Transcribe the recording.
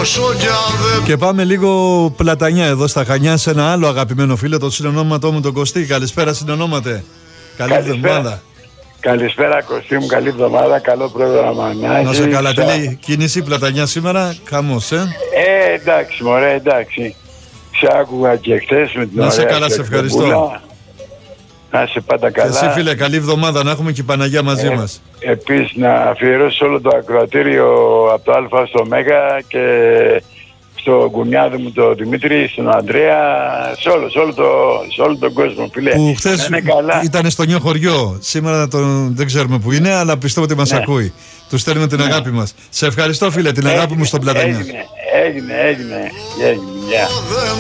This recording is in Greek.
Και πάμε λίγο Πλατανιά εδώ στα Χανιά σε ένα άλλο αγαπημένο φίλο, το συνονόματό μου τον Κωστή. Καλησπέρα συνονόματα. Καλή εβδομάδα. Καλησπέρα Κωστή μου, καλή εβδομάδα, καλό πρόγραμμα. Να σε καλά, τι λέει κίνηση Πλατανιά σήμερα, χαμός, εντάξει μωρέ, εντάξει. Σε άκουγα και χθες με την να σε καλά, σε ευχαριστώ. Να σε πάντα καλά. Εσύ φίλε, καλή εβδομάδα, να έχουμε και η Παναγία μαζί μας. Επίσης να αφιερώσω όλο το ακροατήριο από το Α στο Μέγα και στο κουνιάδι μου τον Δημήτρη, στον Ανδρέα, σε όλο τον κόσμο, φίλε. Που χθες ήταν στο νέο χωριό, σήμερα δεν ξέρουμε που είναι, αλλά πιστεύω ότι μας ακούει. Του στέλνουμε την αγάπη μας. Σε ευχαριστώ φίλε, την αγάπη μου στον Πλατανιά. Έγινε.